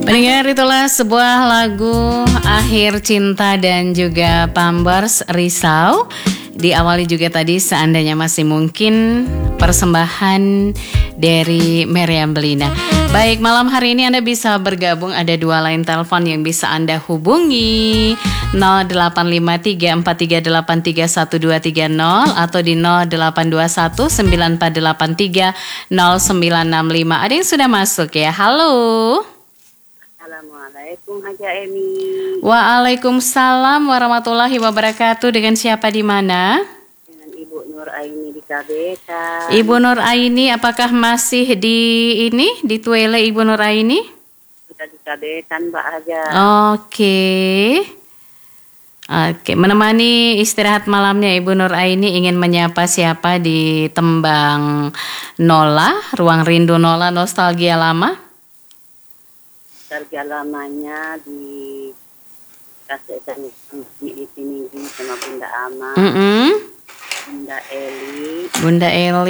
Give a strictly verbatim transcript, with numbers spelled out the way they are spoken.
Pendengar, itulah sebuah lagu Akhir Cinta dan juga Pampers Risau. Diawali juga tadi Seandainya Masih Mungkin, persembahan dari Meriam Belina. Baik, malam hari ini Anda bisa bergabung. Ada dua line telepon yang bisa Anda hubungi, nol delapan lima tiga empat tiga delapan tiga satu dua tiga nol atau di nol delapan dua satu sembilan empat delapan tiga nol sembilan enam lima. Ada yang sudah masuk ya? Halo. Assalamualaikum Haja Emi. Waalaikumsalam warahmatullahi wabarakatuh. Dengan siapa di mana? Dengan Ibu Nur Aini di K B K. Ibu Nur Aini, apakah masih di ini di Tuele Ibu Nur Aini? Sudah di K B K Mbak Haja. Oke. Oke, menemani istirahat malamnya Ibu Nur Aini ingin menyapa siapa di Tembang Nola, Ruang Rindu Nola Nostalgia Lama? Nostalgia lamanya di kasih di sini sama Bunda Ama, Mm-mm. Bunda Eli, Bunda Eli.